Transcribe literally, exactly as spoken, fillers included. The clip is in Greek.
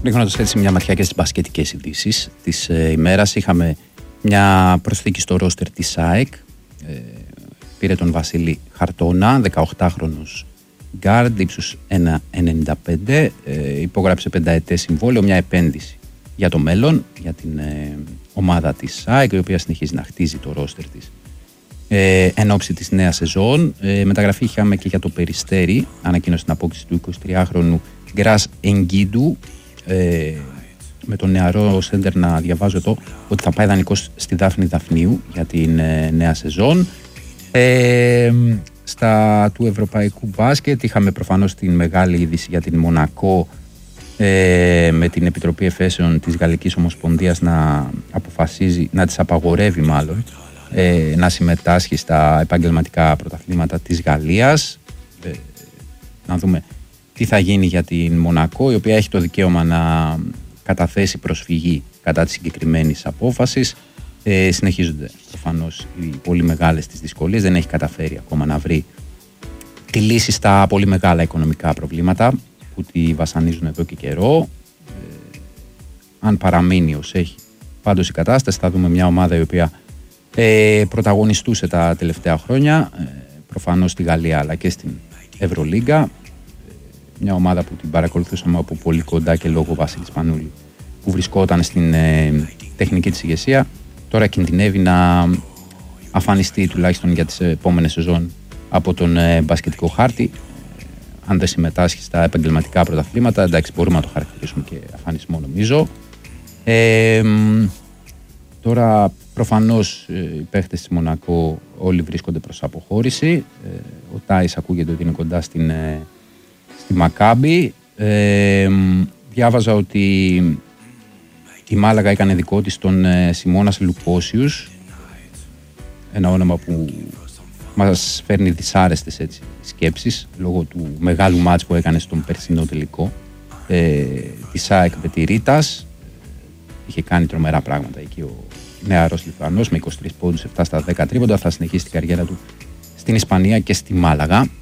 Ρίχνοντας έτσι μια ματιά και στις μπασκετικές ειδήσεις της ε, ημέρας, είχαμε μια προσθήκη στο ρόστερ της ΑΕΚ. Ε, πήρε τον Βασίλη Χαρτώνα, δεκαοκτάχρονος γκάρντ, ύψους ένα ενενήντα πέντε, ε, υπόγραψε πενταετές συμβόλαιο, μια επένδυση για το μέλλον, για την ε, ομάδα της ΑΕΚ, η οποία συνεχίζει να χτίζει το ρόστερ της ε, εν ώψη της νέας σεζόν. Ε, μεταγραφή είχαμε και για το Περιστέρι, ανακοίνωσε την απόκτηση του εικοσιτριάχρονου Γκρας Εγκίντου, ε, με τον νεαρό σέντερ να διαβάζω εδώ ότι θα πάει δανεικός στη Δάφνη Δαφνίου για την ε, νέα σεζόν. Ε, στα του ευρωπαϊκού μπάσκετ είχαμε προφανώς την μεγάλη είδηση για την Μονακό, ε, με την Επιτροπή Εφέσεων της Γαλλικής Ομοσπονδίας να αποφασίζει, να της απαγορεύει μάλλον, ε, να συμμετάσχει στα επαγγελματικά πρωταθλήματα της Γαλλίας. Ε, να δούμε τι θα γίνει για την Μονακό, η οποία έχει το δικαίωμα να καταθέσει προσφυγή κατά της συγκεκριμένης απόφασης. Ε, συνεχίζονται προφανώς οι πολύ μεγάλες τις δυσκολίες, δεν έχει καταφέρει ακόμα να βρει τη λύση στα πολύ μεγάλα οικονομικά προβλήματα που τη βασανίζουν εδώ και καιρό. Ε, αν παραμείνει ως έχει πάντως η κατάσταση, θα δούμε μια ομάδα η οποία ε, πρωταγωνιστούσε τα τελευταία χρόνια, ε, προφανώς στη Γαλλία αλλά και στην Ευρωλίγκα. Ε, μια ομάδα που την παρακολουθούσαμε από πολύ κοντά και λόγω Βασίλη Σπανούλη, που βρισκόταν στην ε, τεχνική της ηγεσία. Τώρα κινδυνεύει να αφανιστεί τουλάχιστον για τις επόμενες σεζόν από τον ε, μπασκετικό χάρτη. Ε, αν δεν συμμετάσχει στα επαγγελματικά πρωταθλήματα, εντάξει, μπορούμε να το χαρακτηρίσουμε και αφανισμό νομίζω. Ε, τώρα προφανώς ε, οι παίχτες της Μονακό όλοι βρίσκονται προς αποχώρηση. Ε, ο Τάις ακούγεται ότι είναι κοντά στην, ε, στη Μακάμπι. Ε, διάβαζα ότι η Μάλαγα έκανε δικό της τον ε, Σιμώνας Λουκόσιους, ένα όνομα που μας φέρνει δυσάρεστες έτσι, σκέψεις λόγω του μεγάλου μάτς που έκανε στον περσινό τελικό ε, της ΑΕΚ με τη Ρίτας. Είχε κάνει τρομερά πράγματα εκεί ο νεαρός Λιθουανός με είκοσι τρεις πόντους, εφτά στα δέκα τρίποντα. Θα συνεχίσει την καριέρα του στην Ισπανία και στη Μάλαγα.